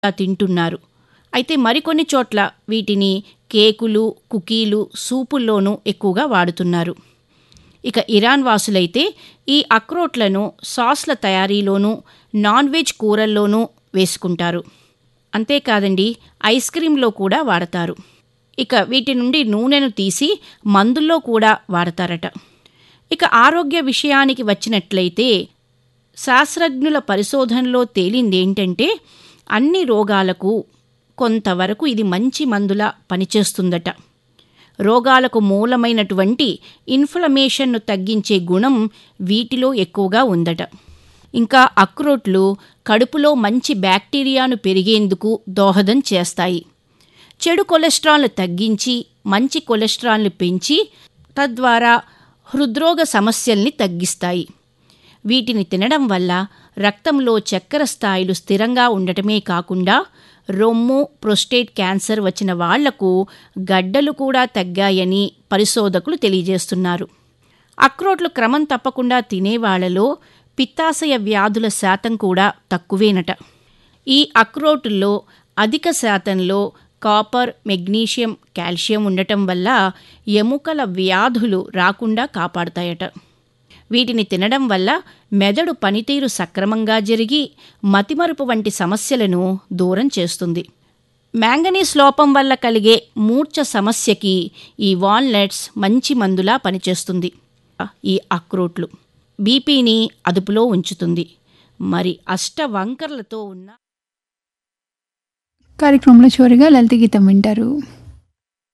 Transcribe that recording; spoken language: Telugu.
తింటున్నారు. అయితే మరికొన్ని చోట్ల వీటిని కేకులు, కుకీలు, సూపుల్లోనూ ఎక్కువగా వాడుతున్నారు. ఇక ఇరాన్ వాసులైతే ఈ అక్రోట్లను సాస్ల తయారీలోనూ, నాన్ వెజ్ కూరల్లోనూ వేసుకుంటారు. అంతేకాదండి, ఐస్ క్రీంలో కూడా వాడతారు. ఇక వీటి నుండి నూనెను తీసి మందుల్లో కూడా వాడతారట. ఇక ఆరోగ్య విషయానికి వచ్చినట్లయితే శాస్త్రజ్ఞుల పరిశోధనలో తేలిందేంటంటే అన్ని రోగాలకు కొంతవరకు ఇది మంచి మందులా పనిచేస్తుందట. రోగాలకు మూలమైనటువంటి ఇన్ఫ్లమేషన్ను తగ్గించే గుణం వీటిలో ఎక్కువగా ఉందట. ఇంకా అక్రోట్లు కడుపులో మంచి బ్యాక్టీరియాను పెరిగేందుకు దోహదం చేస్తాయి. చెడు కొలెస్ట్రాల్ను తగ్గించి మంచి కొలెస్ట్రాల్ను పెంచి తద్వారా హృద్రోగ సమస్యల్ని తగ్గిస్తాయి. వీటిని తినడం వల్ల రక్తంలో చక్కెర స్థాయిలు స్థిరంగా ఉండటమే కాకుండా రొమ్ము, ప్రోస్టేట్ క్యాన్సర్ వచ్చిన వాళ్లకు గడ్డలు కూడా తగ్గాయని పరిశోధకులు తెలియజేస్తున్నారు. అక్రోట్లు క్రమం తప్పకుండా తినేవాళ్లలో పిత్తాశయ వ్యాధుల శాతం కూడా తక్కువేనట. ఈ అక్రోటుల్లో అధిక శాతంలో కాపర్, మెగ్నీషియం, కాల్షియం ఉండటం వల్ల ఎముకల వ్యాధులు రాకుండా కాపాడతాయట. వీటిని తినడం వల్ల మెదడు పనితీరు సక్రమంగా జరిగి మతిమరుపు వంటి సమస్యలను దూరం చేస్తుంది. మ్యాంగనీస్ లోపం వల్ల కలిగే మూర్ఛ సమస్యకి ఈ వాల్నట్స్ మంచి మందులా పనిచేస్తుంది. ఈ అక్రోట్లు బీపీని అదుపులో ఉంచుతుంది. మరి అష్టవంకర్లతో ఉన్న కార్యక్రమంలో చివరిగా లలిత గీతం వింటారు.